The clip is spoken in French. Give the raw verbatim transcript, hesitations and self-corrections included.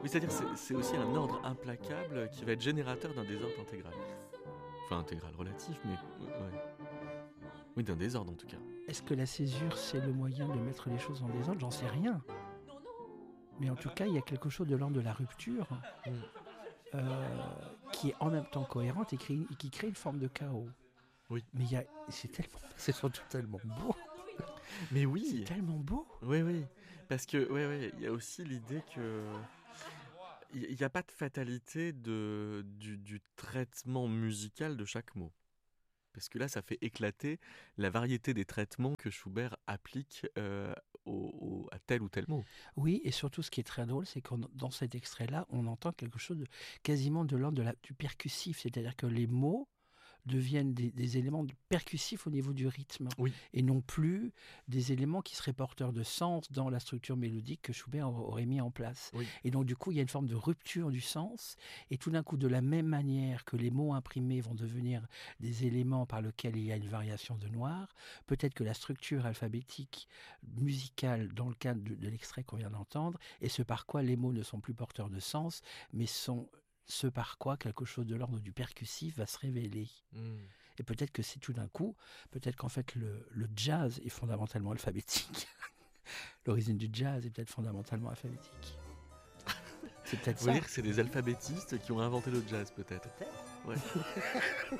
Oui, c'est-à-dire que c'est, c'est aussi un ordre implacable qui va être générateur d'un désordre intégral. Enfin, intégral relatif, mais ouais. Oui, d'un désordre en tout cas. Est-ce que la césure, c'est le moyen de mettre les choses en désordre ? J'en sais rien. Mais en tout cas, il y a quelque chose de l'ordre de la rupture Mm. euh, qui est en même temps cohérente et, crée, et qui crée une forme de chaos. Oui. Mais il y a, c'est tellement, c'est surtout tellement beau. Mais oui. C'est tellement beau. Oui, oui. Parce que, ouais, ouais, il y a aussi l'idée que il n'y a pas de fatalité de, du, du traitement musical de chaque mot. Parce que là, ça fait éclater la variété des traitements que Schubert applique euh, au, au, à tel ou tel mot. Oui, et surtout, ce qui est très drôle, c'est que dans cet extrait-là, on entend quelque chose de, quasiment de l'ordre de la, du percussif. C'est-à-dire que les mots deviennent des, des éléments percussifs au niveau du rythme, oui. et non plus des éléments qui seraient porteurs de sens dans la structure mélodique que Schubert aurait mis en place. Oui. Et donc du coup, il y a une forme de rupture du sens, et tout d'un coup, de la même manière que les mots imprimés vont devenir des éléments par lesquels il y a une variation de noir, peut-être que la structure alphabétique musicale dans le cadre de, de l'extrait qu'on vient d'entendre, et ce par quoi les mots ne sont plus porteurs de sens, mais sont ce par quoi quelque chose de l'ordre du percussif va se révéler. Mm. Et peut-être que c'est tout d'un coup, peut-être qu'en fait le, le jazz est fondamentalement alphabétique. L'origine du jazz est peut-être fondamentalement alphabétique. C'est peut-être Vous ça. Vous dire que c'est des alphabétistes qui ont inventé le jazz, peut-être. Peut-être. Ouais.